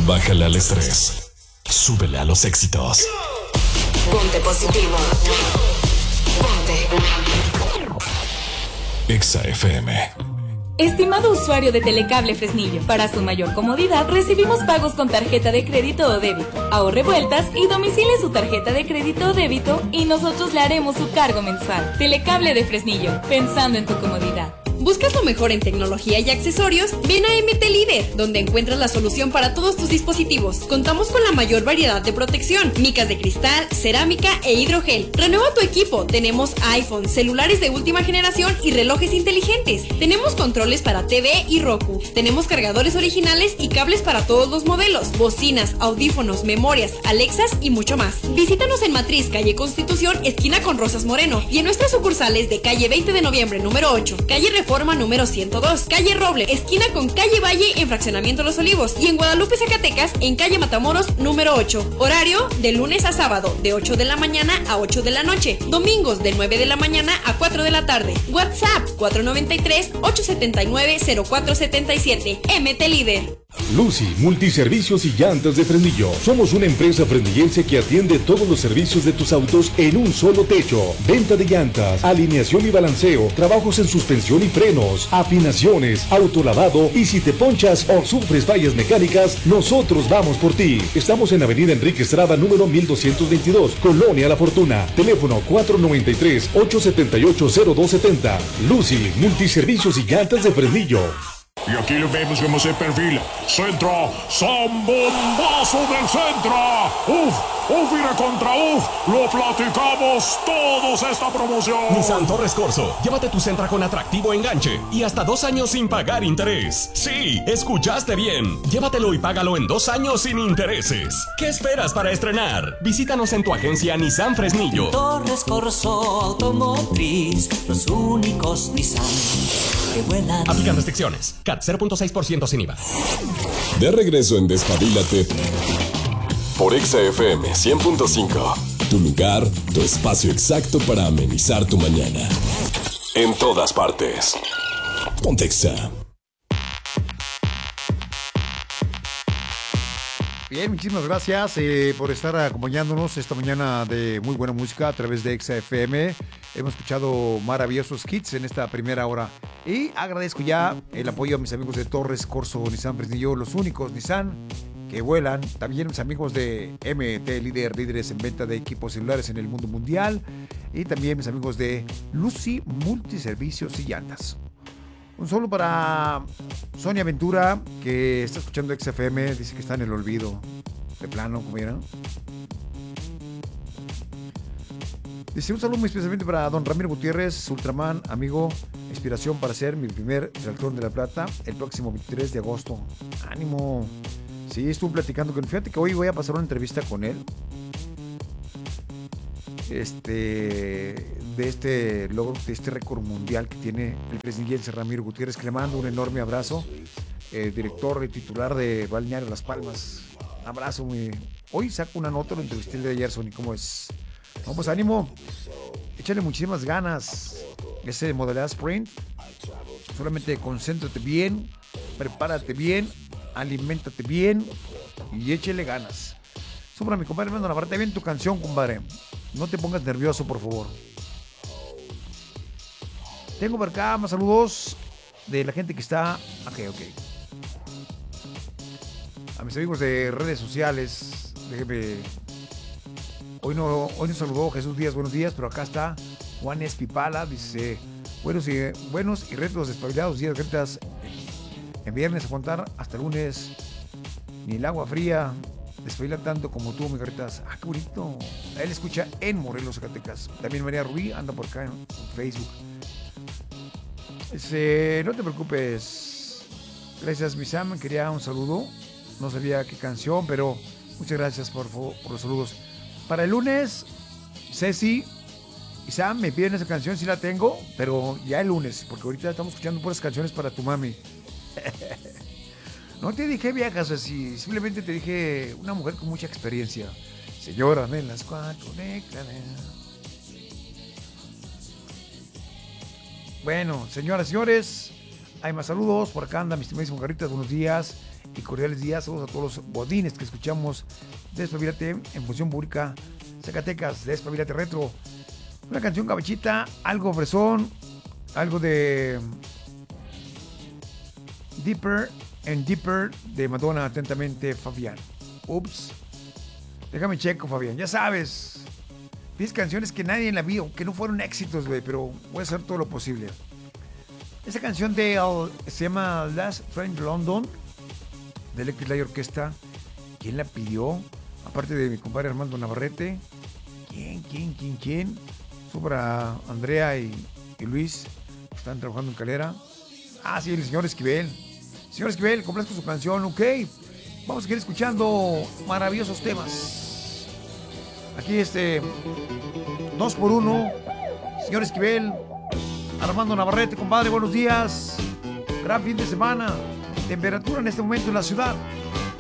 Bájale al estrés. Súbele a los éxitos. Ponte positivo. Ponte Exa FM. Estimado usuario de Telecable Fresnillo, para su mayor comodidad recibimos pagos con tarjeta de crédito o débito. Ahorre vueltas y domicile su tarjeta de crédito o débito y nosotros le haremos su cargo mensual. Telecable de Fresnillo, pensando en tu comodidad. ¿Buscas lo mejor en tecnología y accesorios? Ven a MT Líder, donde encuentras la solución para todos tus dispositivos. Contamos con la mayor variedad de protección, micas de cristal, cerámica e hidrogel. Renueva tu equipo. Tenemos iPhone, celulares de última generación y relojes inteligentes. Tenemos controles para TV y Roku. Tenemos cargadores originales y cables para todos los modelos, bocinas, audífonos, memorias, Alexas y mucho más. Visítanos en Matriz, calle Constitución, esquina con Rosas Moreno, y en nuestras sucursales de calle 20 de noviembre, número 8, calle Reforma número 102, calle Roble, esquina con calle Valle en Fraccionamiento Los Olivos, y en Guadalupe, Zacatecas, en calle Matamoros número 8. Horario de lunes a sábado, de 8 de la mañana a 8 de la noche. Domingos de 9 de la mañana a 4 de la tarde. WhatsApp 493-879-0477. MT Líder. Lucy, multiservicios y llantas de Fresnillo. Somos una empresa fresnillense que atiende todos los servicios de tus autos en un solo techo. Venta de llantas, alineación y balanceo, trabajos en suspensión y frenos, afinaciones, autolavado, y si te ponchas o sufres fallas mecánicas, nosotros vamos por ti. Estamos en Avenida Enrique Estrada, número 1222, Colonia La Fortuna. Teléfono 493-878-0270. Lucy, multiservicios y llantas de Fresnillo. Y aquí lo vemos cómo se perfila. Centro, zambombazo del centro. Uf, y recontra uf. Lo platicamos todos esta promoción. Nissan Torres Corso, llévate tu Sentra con atractivo enganche y hasta 2 años sin pagar interés. Sí, escuchaste bien. Llévatelo y págalo en 2 años sin intereses. ¿Qué esperas para estrenar? Visítanos en tu agencia Nissan Fresnillo. Torres Corso Automotriz, los únicos Nissan que vuelan. Aplican restricciones. CAT 0.6% sin IVA. De regreso en Despabilate por Exa FM 100.5. Tu lugar, tu espacio exacto para amenizar tu mañana. En todas partes. Ponte Exa. Bien, muchísimas gracias por estar acompañándonos esta mañana de muy buena música a través de Exa FM. Hemos escuchado maravillosos hits en esta primera hora. Y agradezco ya el apoyo a mis amigos de Torres Corso Nissan Fresnillo, los únicos Nissan que vuelan. También mis amigos de MT Líder, líderes en venta de equipos celulares en el mundo mundial. Y también mis amigos de Lucy Multiservicios y Llantas. Un saludo para Sonia Ventura, que está escuchando XFM, dice que está en el olvido. De plano, como vieron. Dice un saludo muy especialmente para don Ramiro Gutiérrez, Ultraman, amigo, inspiración para ser mi primer Saltón de la Plata el próximo 23 de agosto. ¡Ánimo! Sí, estuve platicando con él. Fíjate que hoy voy a pasar una entrevista con él. De este logro, de este récord mundial que tiene el fresnillense Ramiro Gutiérrez, que le mando un enorme abrazo. Director y titular de Balneario Las Palmas. Un abrazo. Hoy saco una nota, lo entrevisté el de ayer, Sony, ¿cómo es? Vamos, ánimo. Échale muchísimas ganas. Ese modalidad sprint. Solamente concéntrate bien, prepárate bien, aliméntate bien y échale ganas. Sobre mi compadre Fernando Navarrete, bien tu canción, compadre. No te pongas nervioso, por favor. Tengo por acá más saludos de la gente que está... Ok. A mis amigos de redes sociales, déjeme... Hoy no saludó Jesús Díaz, buenos días, pero acá está Juan Espipala, dice... Buenos y retos despabilados, días gritas en viernes a contar hasta el lunes. Ni el agua fría despabila tanto como tú, mi garitas. ¡Ah, qué bonito! Él escucha en Morelos, Zacatecas. También María Rubí anda por acá en Facebook. No te preocupes. Gracias, mi Sam. Quería un saludo. No sabía qué canción, pero muchas gracias por los saludos. Para el lunes, Ceci y Sam me piden esa canción, sí la tengo, pero ya el lunes, porque ahorita estamos escuchando puras canciones para tu mami. No te dije viejas así, simplemente te dije una mujer con mucha experiencia. Señora de las 4 décadas. Bueno, señoras y señores, hay más saludos. Por acá anda mi estimadísimo Garritas, buenos días. y cordiales días. Saludos a todos los bodines que escuchamos Despabilate en Función Pública Zacatecas, Despabilate Retro. Una canción cabechita, algo fresón, algo de Deeper and Deeper de Madonna. Atentamente, Fabián. Ups. Déjame checo, Fabián. Ya sabes, pides canciones que nadie la vio, que no fueron éxitos, güey, pero voy a hacer todo lo posible. Esa canción se llama Last Train to London, de Electric Light Orchestra. ¿Quién la pidió? Aparte de mi compadre Armando Navarrete. ¿Quién? Para Andrea y Luis, están trabajando en Calera. Ah, sí, el señor Esquivel. Señor Esquivel, complazco su canción, ok. Vamos a seguir escuchando maravillosos temas. Aquí 2x1. Señor Esquivel, Armando Navarrete, compadre, buenos días. Gran fin de semana. Temperatura en este momento en la ciudad,